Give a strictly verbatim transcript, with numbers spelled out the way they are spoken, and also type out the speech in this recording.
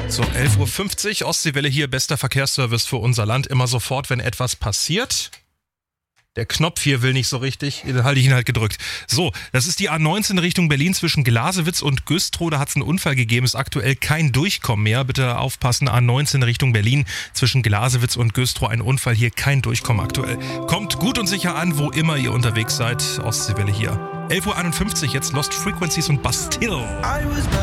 So, elf Uhr fünfzig, Ostseewelle hier, bester Verkehrsservice für unser Land. Immer sofort, wenn etwas passiert. Der Knopf hier will nicht so richtig, den halte ich ihn halt gedrückt. So, das ist die A neunzehn Richtung Berlin zwischen Glasewitz und Güstrow. Da hat es einen Unfall gegeben, ist aktuell kein Durchkommen mehr. Bitte aufpassen, A neunzehn Richtung Berlin zwischen Glasewitz und Güstrow. Ein Unfall hier, kein Durchkommen aktuell. Kommt gut und sicher an, wo immer ihr unterwegs seid. Ostseewelle hier. elf Uhr einundfünfzig, jetzt Lost Frequencies und Bastille.